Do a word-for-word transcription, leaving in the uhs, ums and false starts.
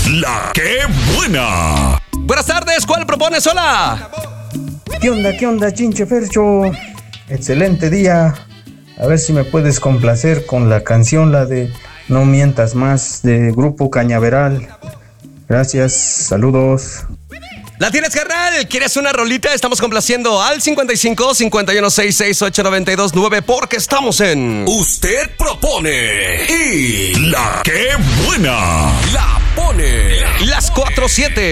La que buena. Buenas tardes, ¿cuál propones? Hola. ¿Qué onda, qué onda, Chinche Fercho? Excelente día. A ver si me puedes complacer con la canción, la de No Mientas Más, de Grupo Cañaveral. Gracias, saludos. ¿La tienes, carnal? ¿Quieres una rolita? Estamos complaciendo al cincuenta y cinco, cincuenta y uno, sesenta y seis, ocho, noventa y dos, nueve porque estamos en... Usted propone y La que buena La pone. Las cuatro siete.